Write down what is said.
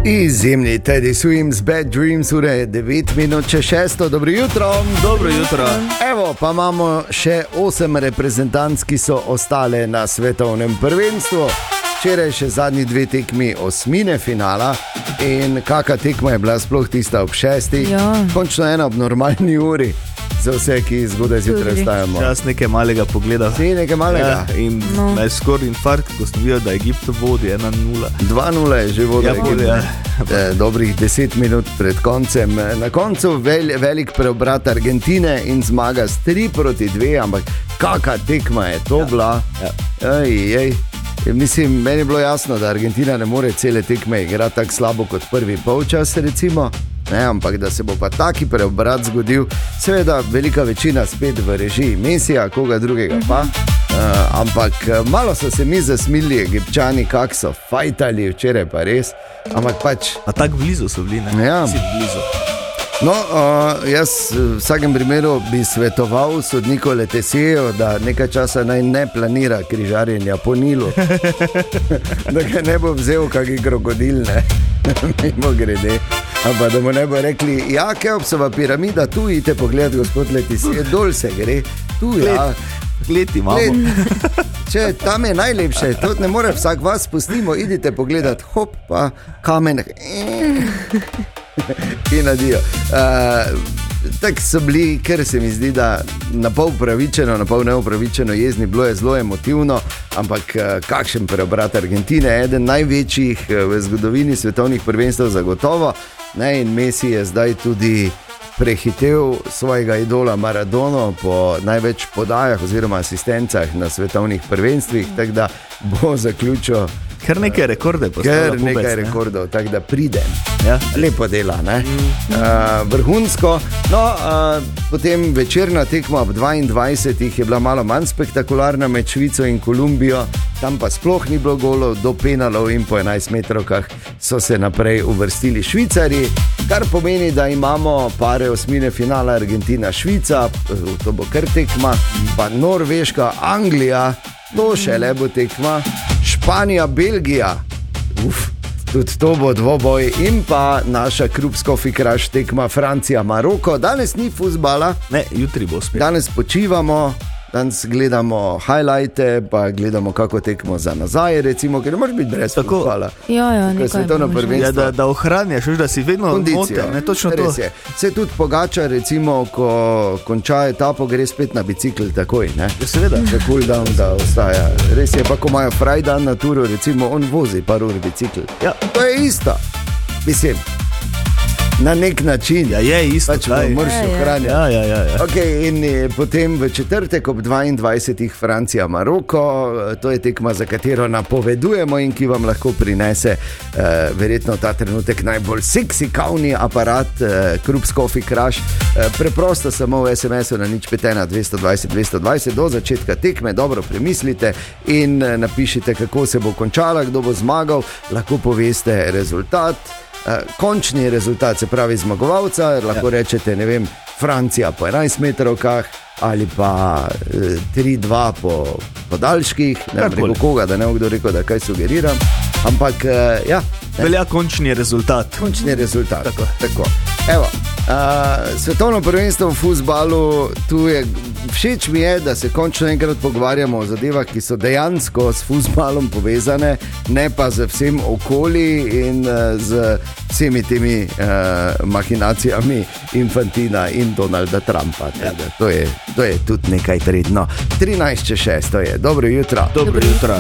Izjemni Teddy Swims, Bad Dreams, ura je 9 minut čez 6. Dobro jutro. Dobro jutro. Evo, pa imamo še 8 reprezentanc, ki so ostale na svetovnem prvenstvu. Včeraj še zadnji 2 tekmi osmine finala in kakšna tekma je bila sploh tista ob 6. Končno ena ob normalni uri. Za vse, ki zgodaj zjutraj vstajamo. Jaz nekaj malega pogleda. Si nekaj malega? Ja, in me je skoraj infarkt, ko sem videl, da Egipt vodi 1-0. 2-0 je že vodil Egipt. Ja. Dobrih 10 minut pred koncem. Na koncu velik preobrat Argentine in zmaga s 3-2, ampak kakšna tekma je to bila. Ja. Mislim, meni je bilo jasno, da Argentina ne more cele tekme igrati tako slabo kot prvi polčas, recimo. Ne, ampak da se bo pa taki preobrat zgodil, seveda velika večina spet v režiji Mesija, koga drugega pa. Ampak malo so se mi zasmili Egipčani, kak so fajtali včeraj, pa res. Ampak pač. A tako blizu so bili, ne? Ja. Si blizu. No, jaz v vsakem primeru bi svetoval sodniku Leteseju, da nekaj časa naj ne planira križarjenja po Nilu. Da ga ne bo vzel kakšen krokodil, ne? Mimo grede. Ampak da mu ne bo rekli, ja, Keopsova piramida, tu idite pogledat, gospod Letesej, dol se gre, tu ja. Gled imamo. Če tam je najlepše, to ne more vsak vas, pustimo, idite pogledat, hop, pa kamen. In adijo. Tako so bili, ker se mi zdi, da na pol pravičeno, na pol neupravičeno jezni, bilo je zelo emotivno, ampak kakšen preobrat Argentine, eden največjih v zgodovini svetovnih prvenstev zagotovo, ne, in Messi je zdaj tudi prehitev svojega idola Maradono po največ podajah oziroma asistencah na svetovnih prvenstvih, tako da bo zaključil kar nekaj rekorde postavlja. Kar nekaj rekordov, tako da pride. Ja. Lepo dela, ne? Vrhunsko. No, potem večerna tekma ob 22 je bila malo manj spektakularna med Švico in Kolumbijo. Tam pa sploh ni bilo golov, do penalov in po 11 metrovkah so se naprej uvrstili Švicari, kar pomeni, da imamo pare osmine finala Argentina-Švica, to bo kar tekma, pa Norveška, Anglija, to šele bo tekma, Španija, Belgija, tudi to bo dvoboj in pa naša Krupskov-Fikraš tekma Francija, Maroko. Danes ni fuzbala. Ne, jutri bo spet. Danes počivamo, danes gledamo highlighte, pa gledamo kako tekmo za nazaj, recimo, ker ne moreš biti brez fuzbala. Ja, nekaj. Ja, da ohranjaš, da si vedno kondicijo, ne, točno to. Se tudi Pogačar, recimo, ko konča etapo, gre spet na bicikl takoj, ne? Ja, seveda. Za cool down, da ostaja. Res je pa, ko imajo frajdan na turu, recimo, on vozi par ur bicikl. Ja. To je isto. Mislim, na nek način. Ja, je isto. Pač moraš ohranjati. Ja. Okay, in potem v četrtek ob 22 Francija, Maroko, to je tekma, za katero napovedujemo in ki vam lahko prinese verjetno ta trenutek najbolj seksi kavni aparat Krupskov-Fikraš. Preprosto samo v SMS-u na 051 220 220 do začetka tekme, dobro premislite in napišite, kako se bo končala, kdo bo zmagal, lahko poveste rezultat. Končni rezultat, se pravi zmagovalca, lahko rečete, ne vem, Francija po 11 metrovkah ali pa 3-2 po podaljških, ne vem preko koga, da ne bo kdo rekel, da kaj sugeriram, ampak ja. Velja končni rezultat. Končni rezultat, tako. Evo, svetovno prvenstvo v fuzbalu, tu je, všeč mi je, da se končno enkrat pogovarjamo o zadevah, ki so dejansko s fuzbalom povezane, ne pa z vsem okoli in z vsemi temi mahinacijami Infantina in Donalda Trumpa. Ja. To je tudi nekaj tredno. 13 čez 6 je. Dobro jutro. Dobro jutro.